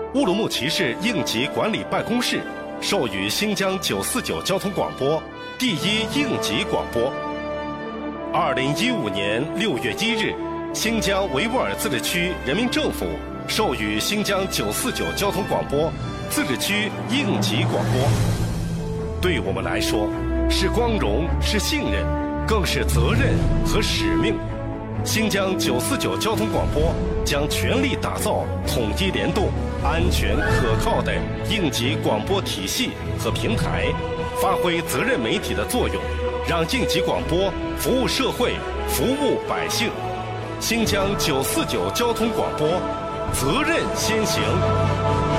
乌鲁木齐市应急管理办公室授予新疆949交通广播第一应急广播。2015年6月1日，新疆维吾尔自治区人民政府授予新疆949交通广播自治区应急广播。对我们来说，是光荣，是信任，更是责任和使命。新疆949交通广播将全力打造统一联动、安全可靠的应急广播体系和平台，发挥责任媒体的作用，让应急广播服务社会、服务百姓。新疆949交通广播，责任先行。